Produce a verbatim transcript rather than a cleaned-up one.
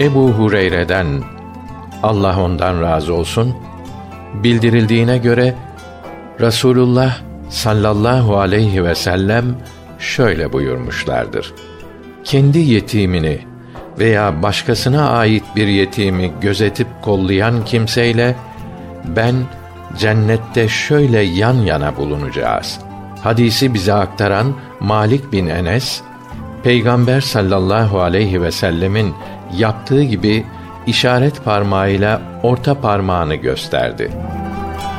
Ebu Hureyre'den, Allah ondan razı olsun, bildirildiğine göre Resulullah sallallahu aleyhi ve sellem şöyle buyurmuşlardır: kendi yetimini veya başkasına ait bir yetimi gözetip kollayan kimseyle ben cennette şöyle yan yana bulunacağız. Hadisi bize aktaran Malik bin Enes, Peygamber sallallahu aleyhi ve sellemin yaptığı gibi işaret parmağıyla orta parmağını gösterdi.